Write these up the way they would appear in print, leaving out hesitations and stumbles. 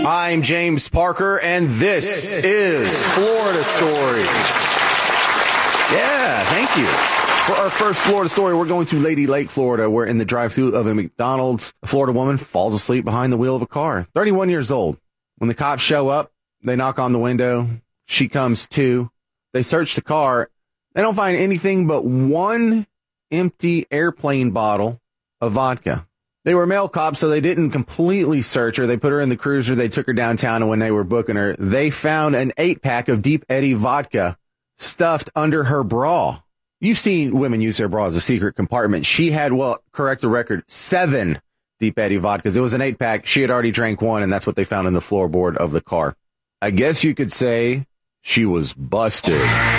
I'm James Parker, and this is Florida Story. Yeah, thank you. For our first Florida story, we're going to Lady Lake, Florida, where in the drive-thru of a McDonald's, a Florida woman falls asleep behind the wheel of a car, 31 years old. When the cops show up, they knock on the window. She comes to. They search the car. They don't find anything but one empty airplane bottle of vodka. They were male cops, so they didn't completely search her. They put her in the cruiser. They took her downtown, and when they were booking her, they found an 8-pack of Deep Eddy vodka stuffed under her bra. You've seen women use their bra as a secret compartment. She had, well, correct the record, 7 Deep Eddy vodkas. It was an 8-pack. She had already drank one, and that's what they found in the floorboard of the car. I guess you could say she was busted.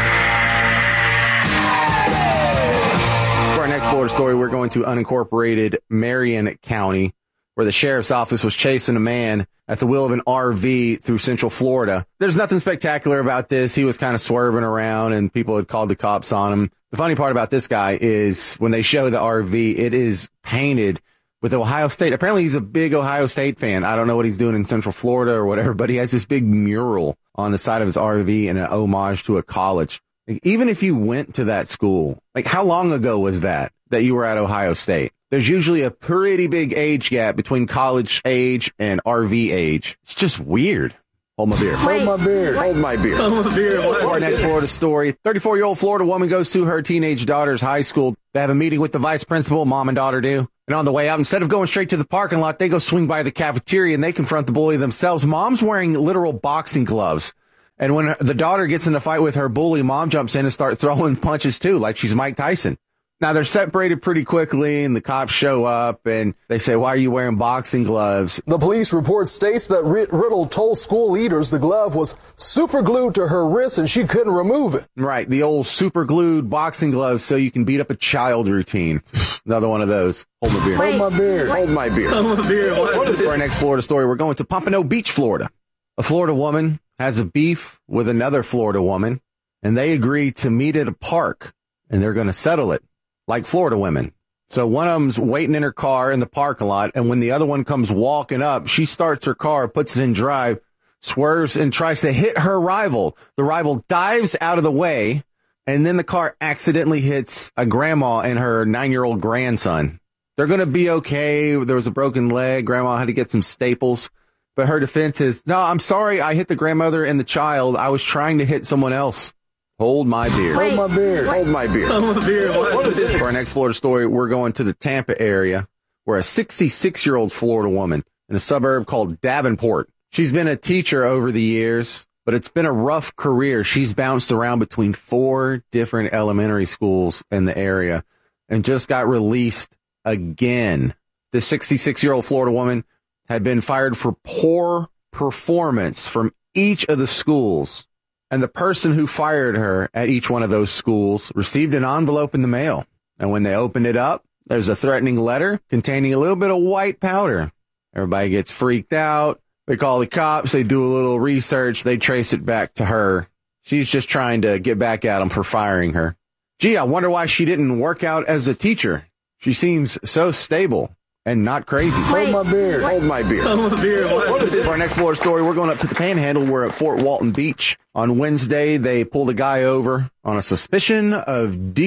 For our next Florida story, we're going to unincorporated Marion County, where the sheriff's office was chasing a man at the wheel of an RV through Central Florida. There's nothing spectacular about this. He was kind of swerving around, and people had called the cops on him. The funny part about this guy is when they show the RV, it is painted with Ohio State. Apparently, he's a big Ohio State fan. I don't know what he's doing in Central Florida or whatever, but he has this big mural on the side of his RV in an homage to a college. Even if you went to that school, like how long ago was that you were at Ohio State? There's usually a pretty big age gap between college age and RV age. It's just weird. Hold my beer. Hold my beer. Hold my beer. Hold my beer. Our next Florida story. 34-year-old Florida woman goes to her teenage daughter's high school. They have a meeting with the vice principal, mom and daughter do. And on the way out, instead of going straight to the parking lot, they go swing by the cafeteria and they confront the bully themselves. Mom's wearing literal boxing gloves. And when the daughter gets in a fight with her bully, mom jumps in and starts throwing punches too, like she's Mike Tyson. Now, they're separated pretty quickly, and the cops show up, and they say, why are you wearing boxing gloves? The police report states that Riddle told school leaders the glove was super glued to her wrist, and she couldn't remove it. Right, the old super glued boxing gloves so you can beat up a child routine. Another one of those. Hold my beer. Hold my beer. Hold my beer. Hold my beer. For our next Florida story, we're going to Pompano Beach, Florida. A Florida woman has a beef with another Florida woman, and they agree to meet at a park, and they're going to settle it. Like Florida women. So one of them's waiting in her car in the parking lot, and when the other one comes walking up, she starts her car, puts it in drive, swerves, and tries to hit her rival. The rival dives out of the way, and then the car accidentally hits a grandma and her 9-year-old grandson. They're going to be okay. There was a broken leg. Grandma had to get some staples. But her defense is, no, I'm sorry, I hit the grandmother and the child. I was trying to hit someone else. Hold my beer. Hold my beer. Hold my beer. Hold my beer. For our next Florida story, we're going to the Tampa area, where a 66-year-old Florida woman in a suburb called Davenport. She's been a teacher over the years, but it's been a rough career. She's bounced around between 4 different elementary schools in the area and just got released again. The 66-year-old Florida woman had been fired for poor performance from each of the schools. And the person who fired her at each one of those schools received an envelope in the mail. And when they opened it up, there's a threatening letter containing a little bit of white powder. Everybody gets freaked out. They call the cops. They do a little research. They trace it back to her. She's just trying to get back at them for firing her. Gee, I wonder why she didn't work out as a teacher. She seems so stable and not crazy. Hold my beer. Hold my beer. Hold my beer. For our next Florida story, we're going up to the Panhandle. We're at Fort Walton Beach. On Wednesday, they pulled a guy over on a suspicion of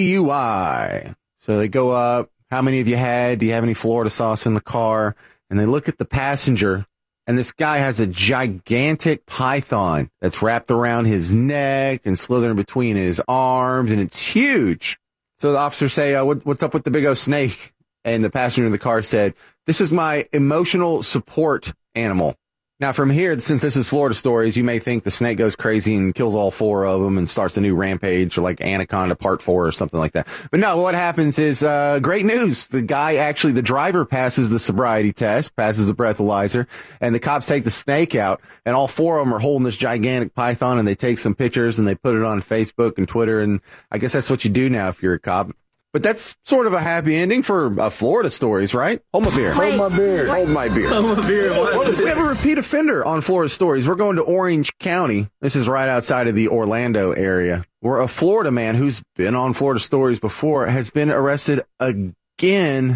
DUI. So they go up. How many of you had? Do you have any Florida sauce in the car? And they look at the passenger, and this guy has a gigantic python that's wrapped around his neck and slithering between his arms, and it's huge. So the officers say, what's up with the big old snake? And the passenger in the car said, this is my emotional support animal. Now, from here, since this is Florida Stories, you may think the snake goes crazy and kills all 4 of them and starts a new rampage, or like Anaconda Part 4 or something like that. But no, what happens is great news. The guy, actually, the driver passes the sobriety test, passes the breathalyzer, and the cops take the snake out, and all 4 of them are holding this gigantic python, and they take some pictures, and they put it on Facebook and Twitter, and I guess that's what you do now if you're a cop. But that's sort of a happy ending for Florida Stories, right? Hold my beer. Hold my beer. Hold my beer. Hold my beer. We have a repeat offender on Florida Stories. We're going to Orange County. This is right outside of the Orlando area, where a Florida man who's been on Florida Stories before has been arrested again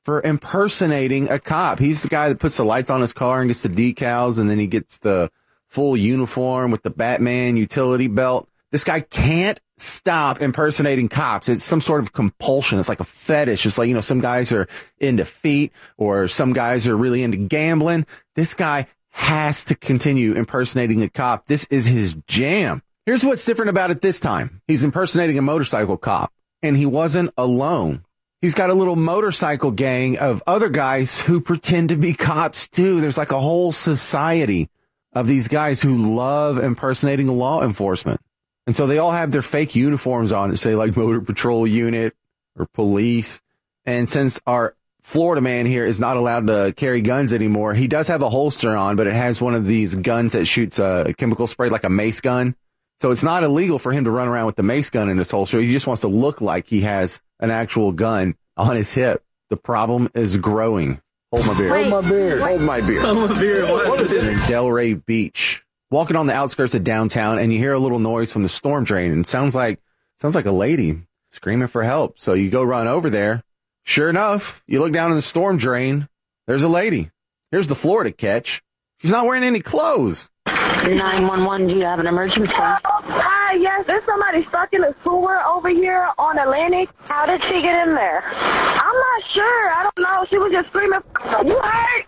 for impersonating a cop. He's the guy that puts the lights on his car and gets the decals, and then he gets the full uniform with the Batman utility belt. This guy can't stop impersonating cops. It's some sort of compulsion. It's like a fetish. It's like, some guys are into feet, or some guys are really into gambling. This guy has to continue impersonating a cop. This is his jam. Here's what's different about it this time. He's impersonating a motorcycle cop, and he wasn't alone. He's got a little motorcycle gang of other guys who pretend to be cops too. There's like a whole society of these guys who love impersonating law enforcement. And so they all have their fake uniforms on that say like Motor Patrol Unit or police. And since our Florida man here is not allowed to carry guns anymore, he does have a holster on, but it has one of these guns that shoots a chemical spray, like a mace gun. So it's not illegal for him to run around with the mace gun in his holster. He just wants to look like he has an actual gun on his hip. The problem is growing. Hold my beer. Hold my beer. Hold my beer. Hold my beer. What is it? In Delray Beach. Walking on the outskirts of downtown, and you hear a little noise from the storm drain, and it sounds like a lady screaming for help. So you go run over there. Sure enough, you look down in the storm drain. There's a lady. Here's the Florida catch. She's not wearing any clothes. 911, do you have an emergency? Hi, yes, there's somebody stuck in a sewer over here on Atlantic. How did she get in there? I'm not sure. I don't know. She was just screaming, "You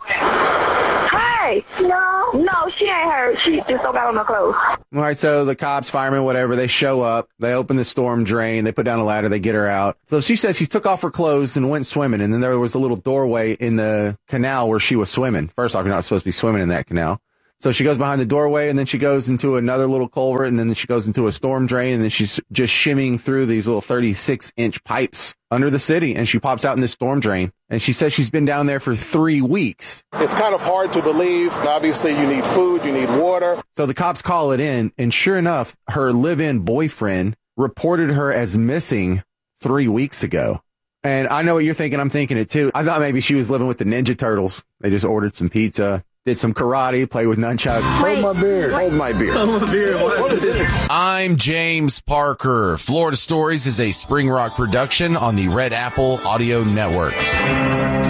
hurt?" Hey! No, she ain't hurt. She just don't got on her clothes. All right, so the cops, firemen, whatever, they show up. They open the storm drain. They put down a ladder. They get her out. So she says she took off her clothes and went swimming, and then there was a little doorway in the canal where she was swimming. First off, you're not supposed to be swimming in that canal. So she goes behind the doorway, and then she goes into another little culvert, and then she goes into a storm drain, and then she's just shimmying through these little 36-inch pipes under the city, and she pops out in this storm drain. And she says she's been down there for 3 weeks. It's kind of hard to believe. Obviously, you need food, you need water. So the cops call it in, and sure enough, her live-in boyfriend reported her as missing 3 weeks ago. And I know what you're thinking. I'm thinking it too. I thought maybe she was living with the Ninja Turtles. They just ordered some pizza, did some karate, played with nunchucks. Hold my beer. Hold my beer. Hold my beer. What is it? I'm James Parker. Florida Stories is a Spring Rock production on the Red Apple Audio Networks.